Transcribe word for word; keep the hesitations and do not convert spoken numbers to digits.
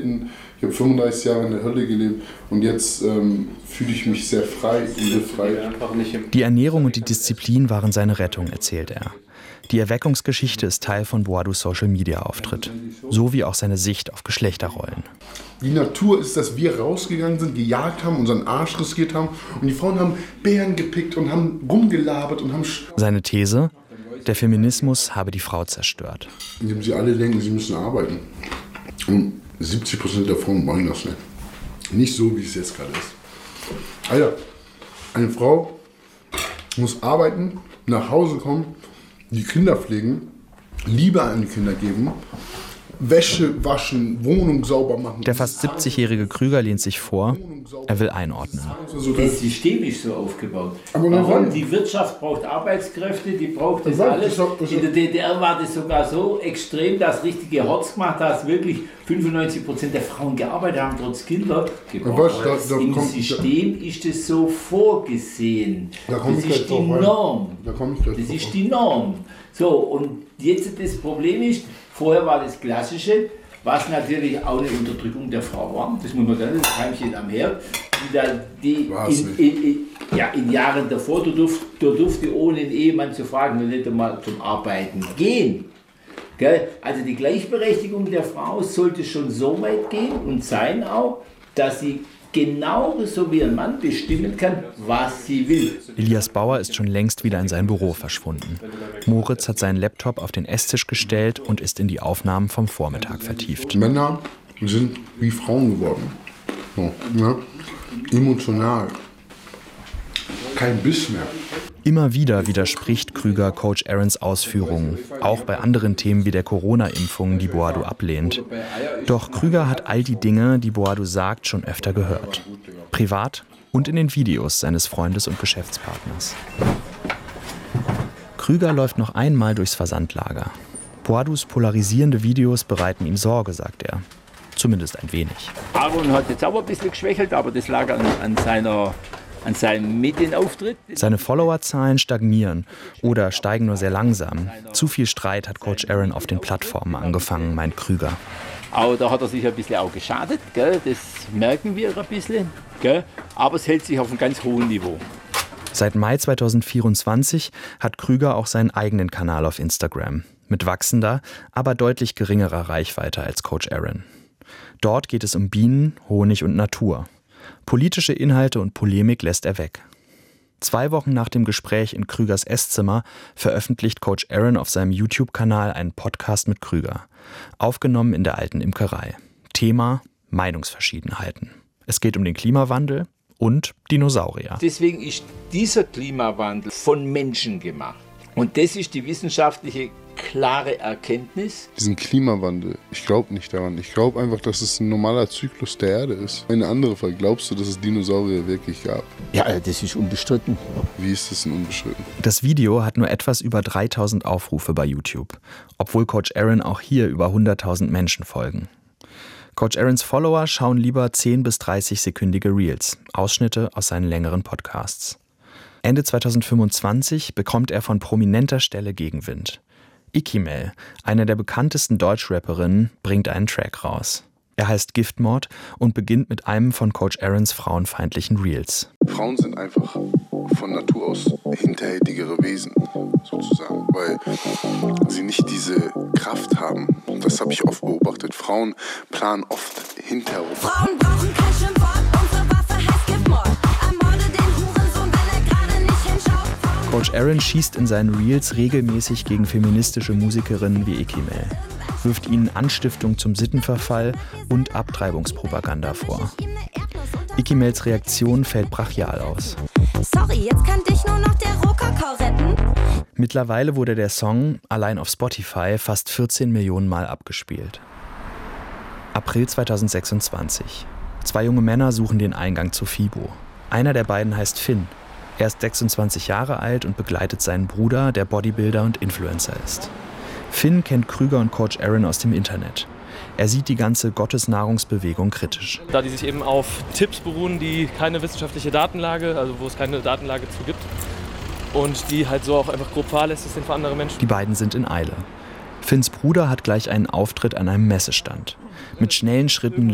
gelitten, ich habe fünfunddreißig Jahre in der Hölle gelebt und jetzt ähm, fühle ich mich sehr frei und befreit. Die Ernährung und die Disziplin waren seine Rettung, erzählt er. Die Erweckungsgeschichte ist Teil von Boadus Social-Media-Auftritt, so wie auch seine Sicht auf Geschlechterrollen. Die Natur ist, dass wir rausgegangen sind, gejagt haben, unseren Arsch riskiert haben und die Frauen haben Beeren gepickt und haben rumgelabert und haben... Seine These: Der Feminismus habe die Frau zerstört. Indem sie alle denken, sie müssen arbeiten. Und siebzig Prozent der Frauen machen das nicht. Nicht so, wie es jetzt gerade ist. Alter, eine Frau muss arbeiten, nach Hause kommen, die Kinder pflegen, Liebe an die Kinder geben, Wäsche waschen, Wohnung sauber machen. Der fast siebzigjährige Krüger lehnt sich vor, er will einordnen. Das System ist so aufgebaut. Warum? Die Wirtschaft braucht Arbeitskräfte, die braucht das alles. In der D D R war das sogar so extrem, dass richtige Horts gemacht hat, dass wirklich fünfundneunzig Prozent der Frauen gearbeitet haben, trotz Kinder. Im System ist es so vorgesehen. Das ist die Norm. Das ist die Norm. So, und jetzt das Problem ist, vorher war das Klassische, was natürlich auch eine Unterdrückung der Frau war. Das muss man dann, das Heimchen am Herd. Die in, in, in, ja, in Jahren davor, du durfte, du durfte ohne einen Ehemann zu fragen, nicht einmal zum Arbeiten gehen. Gell? Also die Gleichberechtigung der Frau sollte schon so weit gehen und sein auch, dass sie genauso wie ein Mann bestimmen kann, was sie will. Elias Bauer ist schon längst wieder in sein Büro verschwunden. Moritz hat seinen Laptop auf den Esstisch gestellt und ist in die Aufnahmen vom Vormittag vertieft. Männer sind wie Frauen geworden. So, ne? Emotional. Kein Biss mehr. Immer wieder widerspricht Krüger Coach Aarons Ausführungen, auch bei anderen Themen wie der Corona-Impfung, die Boadu ablehnt. Doch Krüger hat all die Dinge, die Boadu sagt, schon öfter gehört. Privat und in den Videos seines Freundes und Geschäftspartners. Krüger läuft noch einmal durchs Versandlager. Boadus polarisierende Videos bereiten ihm Sorge, sagt er. Zumindest ein wenig. Aaron hat jetzt auch ein bisschen geschwächelt, aber das lag an, an seiner... an seinem Medienauftritt. Seine Followerzahlen stagnieren oder steigen nur sehr langsam. Zu viel Streit hat Coach Aaron auf den Plattformen angefangen, meint Krüger. Aber da hat er sich ein bisschen auch geschadet, gell? Das merken wir ein bisschen. Gell? Aber es hält sich auf einem ganz hohen Niveau. Seit Mai zweitausendvierundzwanzig hat Krüger auch seinen eigenen Kanal auf Instagram. Mit wachsender, aber deutlich geringerer Reichweite als Coach Aaron. Dort geht es um Bienen, Honig und Natur. Politische Inhalte und Polemik lässt er weg. Zwei Wochen nach dem Gespräch in Krügers Esszimmer veröffentlicht Coach Aaron auf seinem YouTube-Kanal einen Podcast mit Krüger. Aufgenommen in der alten Imkerei. Thema: Meinungsverschiedenheiten. Es geht um den Klimawandel und Dinosaurier. Deswegen ist dieser Klimawandel von Menschen gemacht. Und das ist die wissenschaftliche klare Erkenntnis. Diesen Klimawandel, ich glaube nicht daran. Ich glaube einfach, dass es ein normaler Zyklus der Erde ist. Eine andere Frage, glaubst du, dass es Dinosaurier wirklich gab? Ja, das ist unbestritten. Wie ist das denn unbestritten? Das Video hat nur etwas über dreitausend Aufrufe bei YouTube, obwohl Coach Aaron auch hier über hunderttausend Menschen folgen. Coach Aarons Follower schauen lieber zehn bis dreißig sekündige Reels, Ausschnitte aus seinen längeren Podcasts. Ende zweitausendfünfundzwanzig bekommt er von prominenter Stelle Gegenwind. Ikimel, eine der bekanntesten Deutschrapperinnen, bringt einen Track raus. Er heißt Giftmord und beginnt mit einem von Coach Aarons frauenfeindlichen Reels. Frauen sind einfach von Natur aus hinterhältigere Wesen, sozusagen, weil sie nicht diese Kraft haben. Das habe ich oft beobachtet. Frauen planen oft hinterherum. Frauen brauchen kein Schimpfwort, unsere Waffe heißt Giftmord. Ermorde den Hurensohn, wenn er gerade nicht hinschaut. Coach Aaron schießt in seinen Reels regelmäßig gegen feministische Musikerinnen wie Ikimel, wirft ihnen Anstiftung zum Sittenverfall und Abtreibungspropaganda vor. Ikimels Reaktion fällt brachial aus. Sorry, jetzt kann dich nur noch der Rohkakao retten. Mittlerweile wurde der Song allein auf Spotify fast vierzehn Millionen Mal abgespielt. April zweitausendsechsundzwanzig. Zwei junge Männer suchen den Eingang zu FIBO. Einer der beiden heißt Finn. Er ist sechsundzwanzig Jahre alt und begleitet seinen Bruder, der Bodybuilder und Influencer ist. Finn kennt Krüger und Coach Aaron aus dem Internet. Er sieht die ganze Gottesnahrungsbewegung kritisch. Da die sich eben auf Tipps beruhen, die keine wissenschaftliche Datenlage, also wo es keine Datenlage zu gibt. Und die halt so auch einfach grob fahrlässig sind für andere Menschen. Die beiden sind in Eile. Finns Bruder hat gleich einen Auftritt an einem Messestand. Mit schnellen Schritten